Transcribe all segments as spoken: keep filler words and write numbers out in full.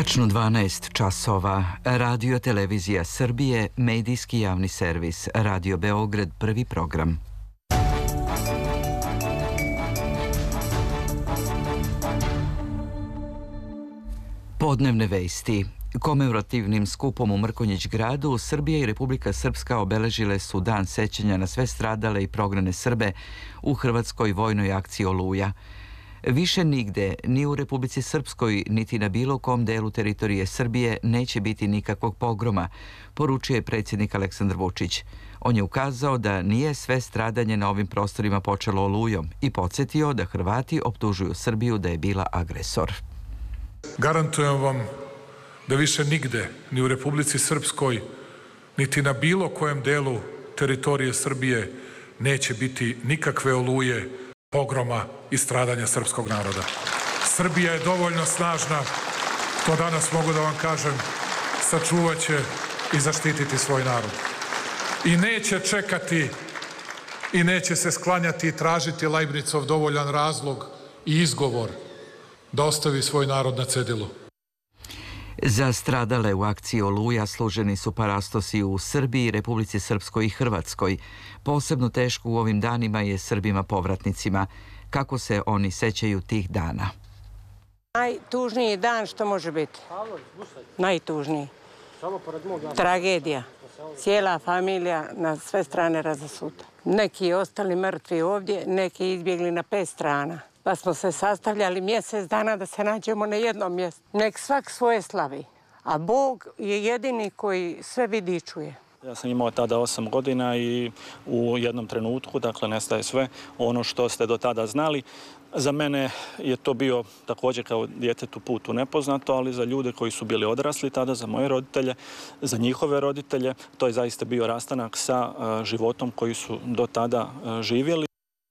Tačno dvanaest časova. Radio Televizija Srbije, medijski javni servis. Radio Beograd, prvi program. Podnevne vesti. Komemorativnim skupom u Mrkonjić gradu Srbija i Republika Srpska obeležile su dan sećanja na sve stradale i prognane Srbe u hrvatskoj vojnoj akciji Oluja. Više nigde, ni u Republici Srpskoj, niti na bilo kom delu teritorije Srbije neće biti nikakvog pogroma, poručio je predsjednik Aleksandar Vučić. On je ukazao da nije sve stradanje na ovim prostorima počelo Olujom i podsjetio da Hrvati optužuju Srbiju da je bila agresor. Garantujem vam da više nigde, ni u Republici Srpskoj, niti na bilo kojem delu teritorije Srbije neće biti nikakve oluje, pogroma i stradanja srpskog naroda. Srbija je dovoljno snažna, to danas mogu da vam kažem, sačuvaće i zaštititi svoj narod. I neće čekati i neće se sklanjati i tražiti Lajbnicov dovoljan razlog i izgovor da ostavi svoj narod na cedilu. Za stradale u akciji Oluja služeni su parastosi u Srbiji, Republici Srpskoj i Hrvatskoj. Posebno teško u ovim danima je Srbima povratnicima. Kako se oni sećaju tih dana? Najtužniji dan što može biti. Najtužniji. Tragedija. Cijela familija na sve strane razasuta. Neki ostali mrtvi ovdje, neki izbjegli na pet strana. Pa smo se sastavljali mjesec dana da se nađemo na jednom mjestu. Nek svak svoje slavi, a Bog je jedini koji sve vidi i čuje. Ja sam imao tada osam godina i u jednom trenutku, dakle, nestaje sve ono što ste do tada znali. Za mene je to bio također kao djetetu put u nepoznato, ali za ljude koji su bili odrasli tada, za moje roditelje, za njihove roditelje, to je zaista bio rastanak sa životom koji su do tada živjeli.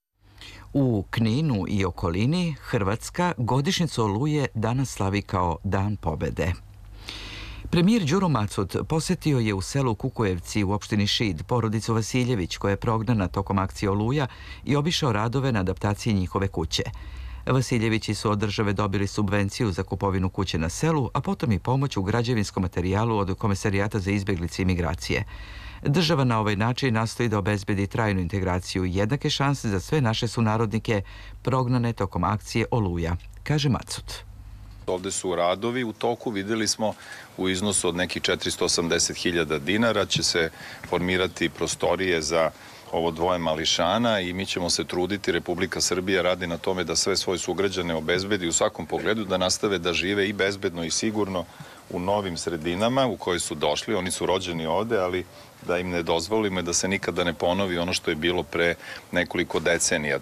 U Kninu i okolini Hrvatska godišnjicu Oluje danas slavi kao Dan pobede. Premijer Đuro Macut posjetio je u selu Kukujevci u opštini Šid porodicu Vasiljević koja je prognana tokom akcije Oluja i obišao radove na adaptaciji njihove kuće. Vasiljevići su od države dobili subvenciju za kupovinu kuće na selu, a potom i pomoć u građevinskom materijalu od Komesarijata za izbjeglice i migracije. Država na ovaj način nastoji da obezbedi trajnu integraciju i jednake šanse za sve naše sunarodnike prognane tokom akcije Oluja, kaže Macut. Ovde su radovi u toku, videli smo u iznosu od nekih četiristo osamdeset hiljada dinara će se formirati prostorije za ovo dvoje mališana i mi ćemo se truditi, Republika Srbija radi na tome da sve svoje sugrađane obezbedi u svakom pogledu, da nastave da žive i bezbedno i sigurno u novim sredinama u koje su došli. Oni su rođeni ovde, ali da im ne dozvolimo da se nikada ne ponovi ono što je bilo pre nekoliko decenija.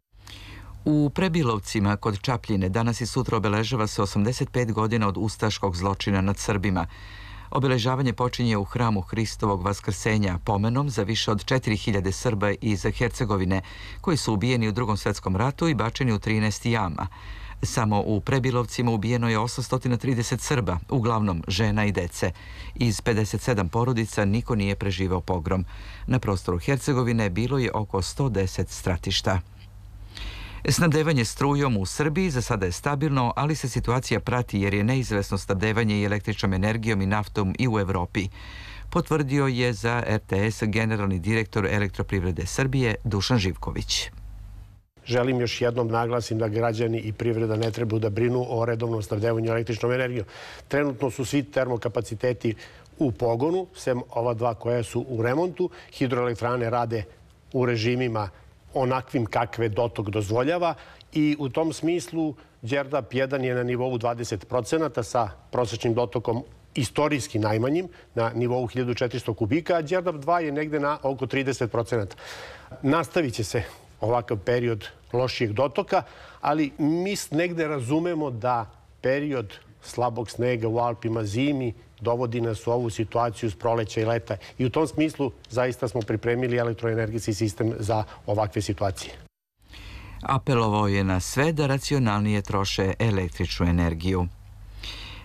U Prebilovcima kod Čapljine danas i sutra obeležava se osamdeset pet godina od ustaškog zločina nad Srbima. Obeležavanje počinje u hramu Hristovog vaskrsenja pomenom za više od četiri hiljade Srba iz Hercegovine koji su ubijeni u Drugom svjetskom ratu i bačeni u trinaest jama. Samo u Prebilovcima ubijeno je osamsto trideset Srba, uglavnom žena i dece. Iz pedeset sedam porodica niko nije preživeo pogrom. Na prostoru Hercegovine bilo je oko sto deset stratišta. Snabdevanje strujom u Srbiji za sada je stabilno, ali se situacija prati jer je neizvesno snabdevanje i električnom energijom i naftom i u Evropi. Potvrdio je za R T S generalni direktor Elektroprivrede Srbije Dušan Živković. Želim još jednom naglasim da građani i privreda ne trebaju da brinu o redovnom snabdevanju električnom energijom. Trenutno su svi termokapaciteti u pogonu, sem ova dva koja su u remontu. Hidroelektrane rade u režimima onakvim kakve dotok dozvoljava i u tom smislu Đerdap jedan je na nivou dvadeset procenata sa prosječnim dotokom istorijski najmanjim na nivou hiljadu četiristo kubika, a Đerdap dva je negde na oko trideset procenata. Nastavit će se ovakav period lošijeg dotoka, ali mi negde razumemo da period slabog snega u Alpima zimi dovodi nas u ovu situaciju s proleća i leta. I u tom smislu zaista smo pripremili elektroenergetski sistem za ovakve situacije. Apelovao je na sve da racionalnije troše električnu energiju.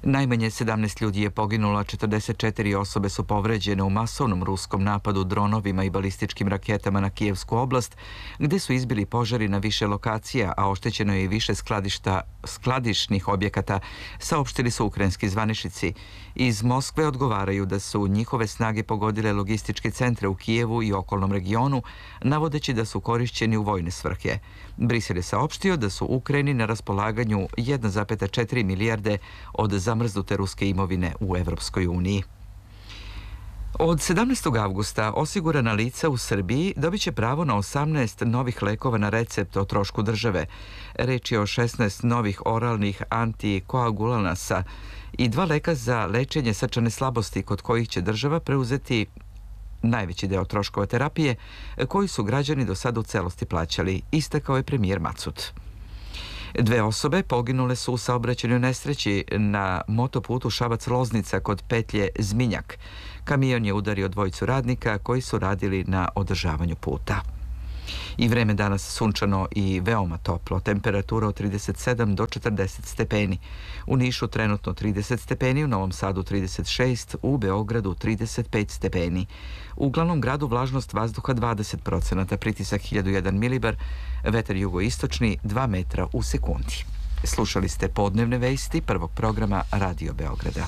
Najmanje sedamnaest ljudi je poginulo, a četrdeset četiri osobe su povređene u masovnom ruskom napadu dronovima i balističkim raketama na Kijevsku oblast, gde su izbili požari na više lokacija, a oštećeno je i više skladišta, skladišnih objekata, saopštili su ukrajinski zvaničnici. Iz Moskve odgovaraju da su njihove snage pogodile logističke centre u Kijevu i okolnom regionu, navodeći da su korišćeni u vojne svrhe. Brisel je saopštio da su Ukrajini na raspolaganju jedna zarez četiri milijarde od zamrznute ruske imovine u Evropskoj uniji. Od sedamnaestog avgusta osigurana lica u Srbiji dobit će pravo na osamnaest novih lekova na recept o trošku države. Reč je o šesnaest novih oralnih antikoagulanasa i dva leka za lečenje srčane slabosti kod kojih će država preuzeti najveći deo troškova terapije koji su građani do sada u celosti plaćali, istakao je premijer Macut. Dve osobe poginule su u saobraćajnoj nesreći na motoputu Šabac-Loznica kod petlje Zminjak. Kamion je udario dvojicu radnika koji su radili na održavanju puta. I vreme danas sunčano i veoma toplo, temperatura od trideset sedam do četrdeset stepeni. U Nišu trenutno trideset stepeni, u Novom Sadu trideset šest, u Beogradu trideset pet stepeni. U glavnom gradu vlažnost vazduha dvadeset procenata, pritisak hiljadu jedan milibar, vetar jugoistočni dva metra u sekundi. Slušali ste podnevne vesti prvog programa Radio Beograda.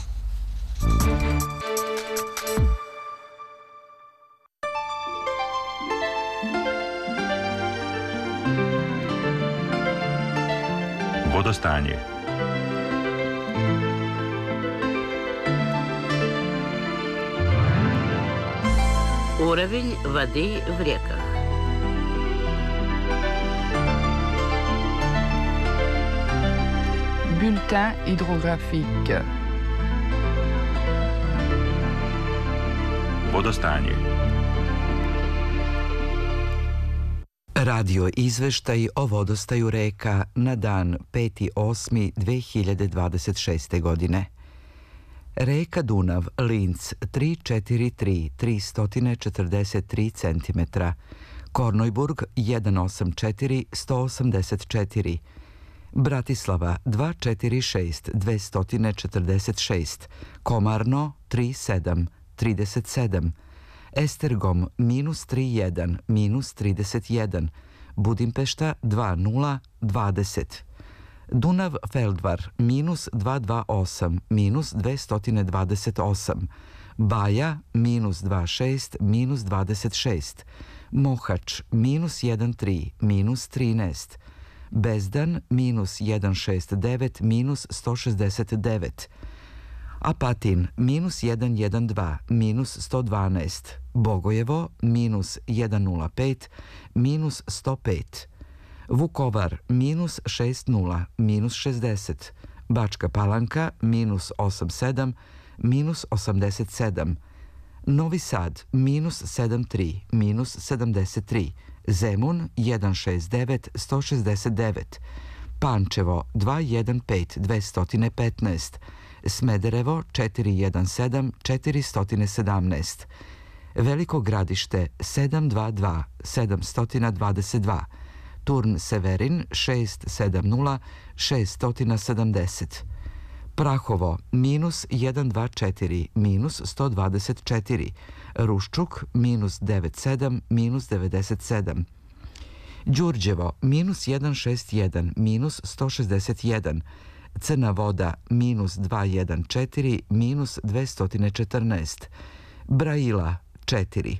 Vodostanje. Уровень воды в реках. Bulletin hydrographique. Vodostanje. Radio izveštaj o vodostaju reka na dan peti osmi dve hiljade dvadeset šeste. godine. Reka Dunav, Linc tri četiri tri tri četrdeset tri centimetra, Kornojburg jedan osam četiri sto osamdeset četiri, Bratislava dva četiri šest dve četrdeset šest, Komarno tri sedam trideset sedam, Estergom minus tri jedan minus trideset jedan, Budimpešta dva nula dvadeset, Dunav Feldvar minus dva dva osam minus dve dvadeset osam, Baja minus dva šest minus dvadeset šest, Mohač minus jedan tri minus trinaest, Bezdan minus jedan šest devet minus sto šezdeset devet, Apatin minus jedan jedan dva minus sto dvanaest, Bogojevo minus jedan nula pet minus sto pet, Vukovar minus šest nula minus šezdeset, Bačka Palanka minus osam sedam minus osamdeset sedam, Novi Sad minus sedam tri minus sedamdeset tri, Zemun jedan šest devet sto šezdeset devet, Pančevo dva jedan pet dve petnaest, Smederevo četiri jedan sedam četiri sedamnaest, Veliko Gradište sedam dva dva sedam dvadeset dva, Turn Severin šest sedam nula šest sedamdeset, Prahovo minus jedan dva četiri minus sto dvadeset četiri, Ruščuk minus devet sedam minus devedeset sedam, Đurđevo minus jedan šest jedan minus sto šezdeset jedan, Crna Voda minus dva jedan četiri minus dvesta četrnaest, Braila četiri,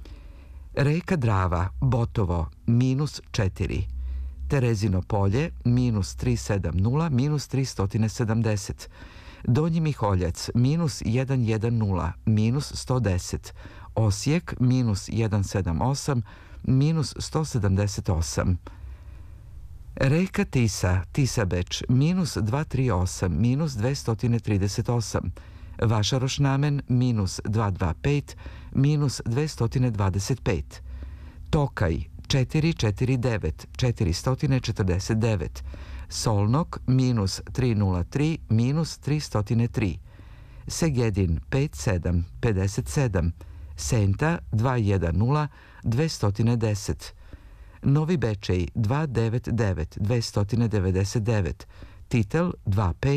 Reka Drava, Botovo, minus četiri, Terezino Polje, minus tri sedam nula minus tri sedamdeset, Donji Miholjac, minus jedan jedan nula minus sto deset, Osijek, minus jedan sedam osam minus sto sedamdeset osam, Reka Tisa, Tisabeč, minus dva tri osam minus dvesta trideset osam, Vašaroš Namen, minus dva dva pet minus dvesta dvadeset pet, Tokaj četiri četiri devet četiri četrdeset devet, Solnok minus tri nula tri minus tri tri, Segedin pet sedam pedeset sedam, Senta dva jedan nula dvesta deset, Novi Bečej dva devet devet dvesta devedeset devet, Titel dva pet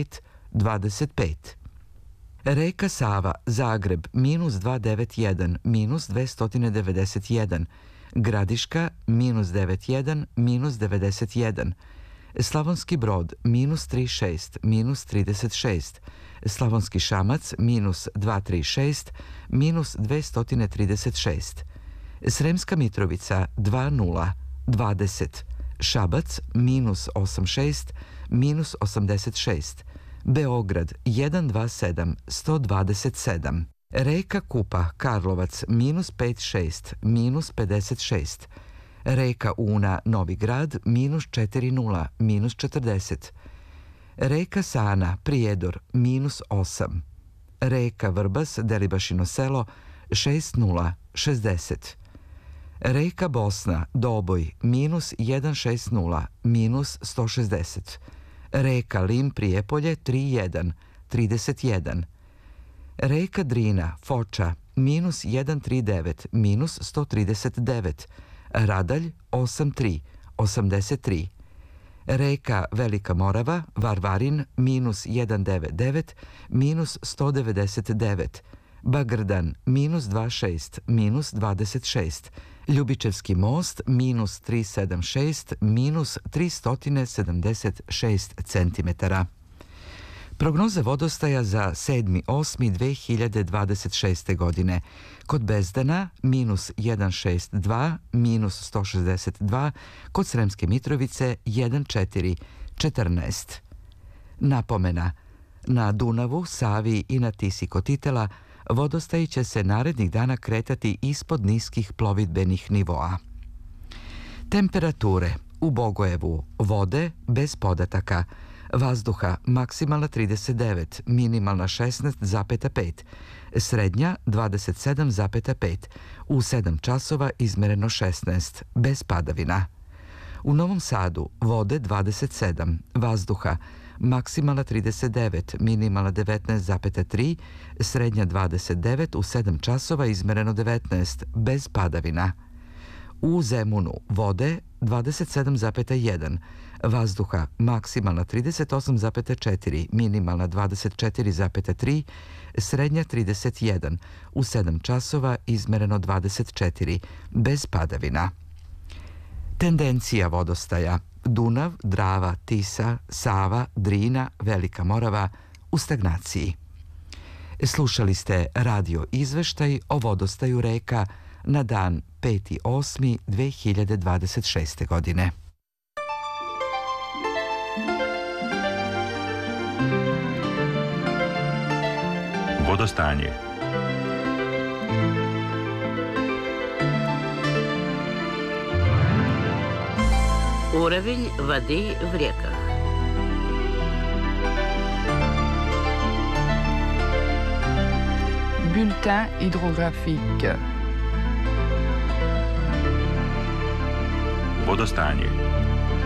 dvadeset pet. Reka Sava, Zagreb, minus dvesta devedeset jedan, minus dvesta devedeset jedan. Gradiška, minus devedeset jedan, minus devedeset jedan. Slavonski Brod, minus trideset šest, minus trideset šest. Slavonski Šamac, minus dvesta trideset šest, minus dvesta trideset šest. Sremska Mitrovica, dva nula, dvadeset. Šabac, minus osamdeset šest, minus osamdeset šest. Beograd, jedan dvadeset sedam, sto dvadeset sedam. Reka Kupa, Karlovac, minus pedeset šest, minus pedeset šest. Reka Una, Novi Grad, minus četiri nula, minus četrdeset. Reka Sana, Prijedor, minus osam. Reka Vrbas, Delibašino selo, šest nula, šezdeset. Reka Bosna, Doboj, minus jedan šest nula, minus sto šezdeset. Reka Lim, Prijepolje, tri jedan, trideset jedan. Reka Drina, Foča, minus jedan trideset devet, minus sto trideset devet. Radalj, osam tri, osamdeset tri. Reka Velika Morava, Varvarin, minus jedan devedeset devet, minus sto devedeset devet. Bagrdan, minus dvadeset šest, minus dvadeset šest. Ljubičevski most, minus tristo sedamdeset šest, minus tristo sedamdeset šest centimetara. Prognoze vodostaja za sedmi osmi dve hiljade dvadeset šeste. godine. Kod Bezdana minus sto šezdeset dva, minus sto šezdeset dva, kod Sremske Mitrovice jedan četiri, četrnaest. Napomena, na Dunavu, Savi i na Tisi kod Titela vodostaji će se narednih dana kretati ispod niskih plovidbenih nivoa. Temperature u Bogojevu, vode bez podataka, vazduha maksimalna trideset devet, minimalna šesnaest zarez pet, srednja dvadeset sedam zarez pet, u sedam časova izmereno šesnaest, bez padavina. U Novom Sadu vode dvadeset sedam, vazduha maksimalna trideset devet, minimalna devetnaest zarez tri, srednja dvadeset devet, u sedam časova izmereno devetnaest, bez padavina. U Zemunu vode dvadeset sedam zarez jedan, vazduha maksimalna trideset osam zarez četiri, minimalna dvadeset četiri zarez tri, srednja trideset jedan, u sedam časova izmereno dvadeset četiri, bez padavina. Tendencija vodostaja: Dunav, Drava, Tisa, Sava, Drina, Velika Morava u stagnaciji. Slušali ste radio izveštaj o vodostaju reka na dan peti osmi dve hiljade dvadeset šeste. godine. Vodostanje. Уровень воды в реках. Bulletin hydrographique. Vodostanje.